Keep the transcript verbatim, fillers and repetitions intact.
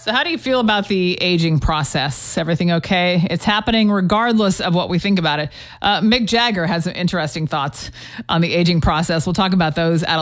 So how do you feel about the aging process? Everything okay? It's happening regardless of what we think about it. Uh, Mick Jagger has some interesting thoughts on the aging process. We'll talk about those at